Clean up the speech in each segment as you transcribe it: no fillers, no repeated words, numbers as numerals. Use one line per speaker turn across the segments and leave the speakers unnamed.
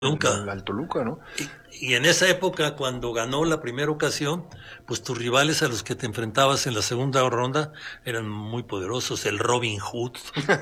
Nunca.
al Toluca, ¿no?
Y en esa época, cuando ganó la primera ocasión, pues tus rivales a los que te enfrentabas en la segunda ronda eran muy poderosos. El Robin Hood.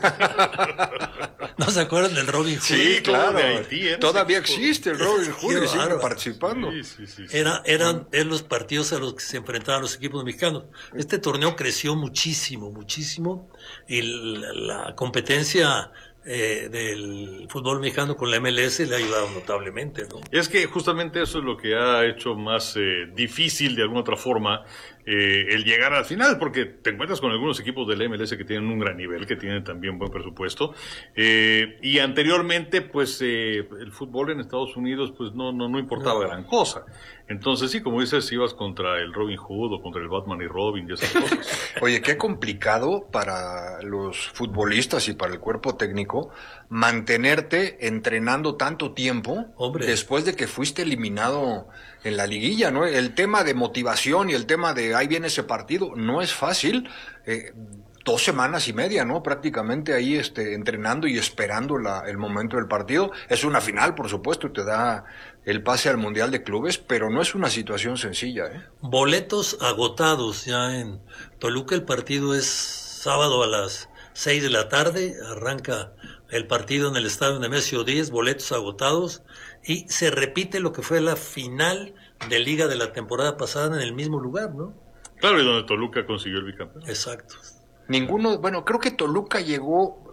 ¿No se acuerdan del Robin Hood?
Sí, claro.
De Haití,
todavía existe el Robin Hood y sigue participando.
Sí.
Eran los partidos a los que se enfrentaban los equipos mexicanos. Este torneo creció muchísimo, y la competencia del fútbol mexicano con la MLS le ha ayudado notablemente, ¿no?
Es que justamente eso es lo que ha hecho más difícil de alguna otra forma el llegar al final, porque te encuentras con algunos equipos del MLS que tienen un gran nivel, que tienen también buen presupuesto, y anteriormente pues el fútbol en Estados Unidos pues no importaba gran cosa. Entonces sí, como dices, ibas contra el Robin Hood o contra el Batman y Robin y esas cosas.
Oye, qué complicado para los futbolistas y para el cuerpo técnico mantenerte entrenando tanto tiempo.
Hombre,
después de que fuiste eliminado en la liguilla, ¿no? El tema de motivación y el tema de ahí viene ese partido no es fácil. 2 semanas y media, ¿no? Prácticamente ahí entrenando y esperando el momento del partido. Es una final, por supuesto, y te da el pase al Mundial de Clubes, pero no es una situación sencilla, ¿eh?
Boletos agotados ya en Toluca. El partido es sábado a las 6 de la tarde, arranca el partido en el estadio Nemesio 10, boletos agotados, y se repite lo que fue la final de Liga de la temporada pasada en el mismo lugar, ¿no?
Claro, y donde Toluca consiguió el bicampeón.
Exacto.
Creo que Toluca llegó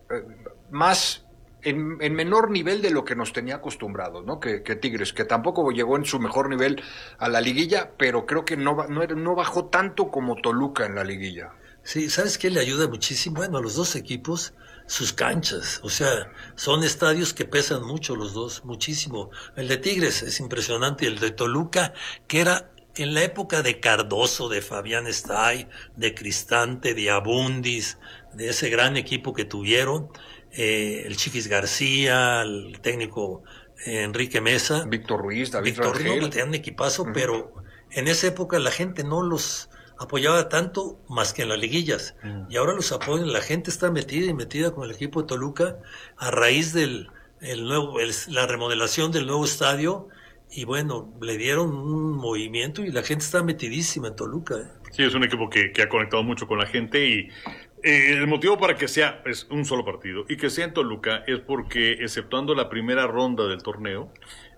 más en menor nivel de lo que nos tenía acostumbrados, ¿no? Que Tigres, que tampoco llegó en su mejor nivel a la liguilla, pero creo que no bajó tanto como Toluca en la liguilla.
Sí, ¿sabes qué le ayuda muchísimo? Bueno, a los dos equipos, sus canchas. O sea, son estadios que pesan mucho los dos, muchísimo. El de Tigres es impresionante, y el de Toluca, que era en la época de Cardoso, de Fabián Stay, de Cristante, de Abundis, de ese gran equipo que tuvieron, el Chiquis García, el técnico Enrique Mesa.
Víctor Ruiz, David
Víctor
Rangel.
No, tenían un equipazo, pero en esa época la gente no los apoyaba tanto más que en las liguillas. Y ahora los apoyan, la gente está metida con el equipo de Toluca a raíz del la remodelación del nuevo estadio. Y bueno, le dieron un movimiento y la gente está metidísima en Toluca.
Sí, es un equipo que ha conectado mucho con la gente y el motivo para que sea es un solo partido y que sea en Toluca es porque, exceptuando la primera ronda del torneo,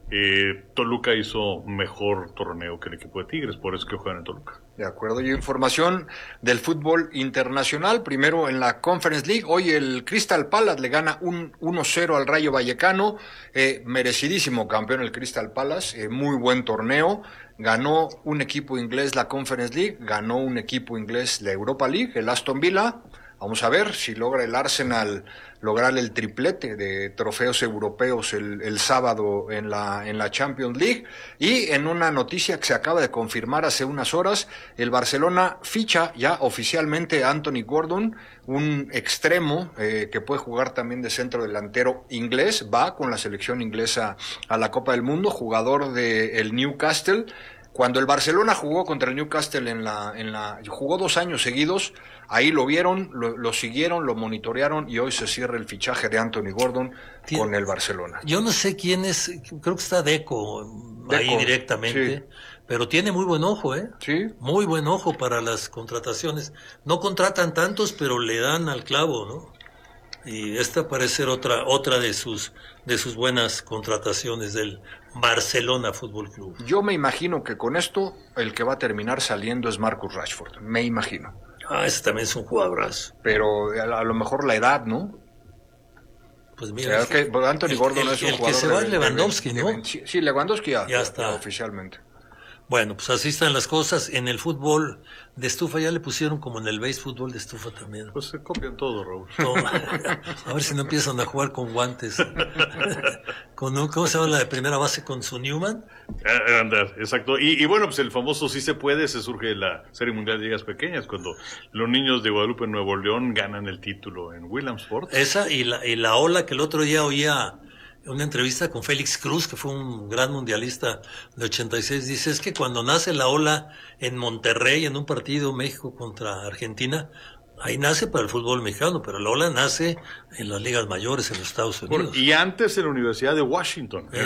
Toluca hizo mejor torneo que el equipo de Tigres, por eso que juegan en Toluca.
De acuerdo, y información del fútbol internacional, primero en la Conference League, hoy el Crystal Palace le gana 1-0 al Rayo Vallecano, merecidísimo campeón el Crystal Palace, muy buen torneo, ganó un equipo inglés la Conference League, ganó un equipo inglés la Europa League, el Aston Villa. Vamos a ver si logra el Arsenal lograr el triplete de trofeos europeos el sábado en la Champions League. Y en una noticia que se acaba de confirmar hace unas horas, el Barcelona ficha ya oficialmente a Anthony Gordon, un extremo que puede jugar también de centro delantero inglés, va con la selección inglesa a la Copa del Mundo, jugador del Newcastle. Cuando el Barcelona jugó contra el Newcastle jugó 2 años seguidos, ahí lo vieron, lo siguieron, lo monitorearon y hoy se cierra el fichaje de Anthony Gordon con el Barcelona.
Yo no sé quién es, creo que está Deco ahí directamente, sí. Pero tiene muy buen ojo,
Sí.
Muy buen ojo para las contrataciones. No contratan tantos, pero le dan al clavo, ¿no? Y esta parece ser otra de sus buenas contrataciones del Barcelona Fútbol Club.
Yo me imagino que con esto el que va a terminar saliendo es Marcus Rashford, me imagino.
Ese también es un jugadorazo.
Pero a lo mejor la edad, ¿no?
Pues mira,
o sea, que Anthony Gordon es un jugador.
El que se va es Lewandowski, ¿no?
Sí, Lewandowski
ya está
oficialmente.
Bueno, pues así están las cosas. En el fútbol de estufa ya le pusieron como en el béisbol de estufa también.
Pues se copian todo, Raúl.
A ver si no empiezan a jugar con guantes. ¿Cómo se llama la de primera base con su Newman?
Andar, exacto. Y bueno, pues el famoso sí se puede, se surge de la Serie Mundial de Ligas Pequeñas, cuando los niños de Guadalupe, Nuevo León, ganan el título en Williamsport.
Esa y la ola que el otro día oía una entrevista con Félix Cruz, que fue un gran mundialista de 86, dice, es que cuando nace la ola en Monterrey, en un partido México contra Argentina, Ahí nace para el fútbol mexicano, pero Lola nace en las ligas mayores en los Estados Unidos.
Y antes en la Universidad de Washington,